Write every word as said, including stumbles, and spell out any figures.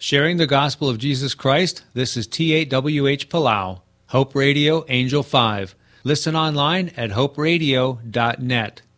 Sharing the gospel of Jesus Christ, this is T eight W H Palau, Hope Radio, Angel five. Listen online at hope radio dot net.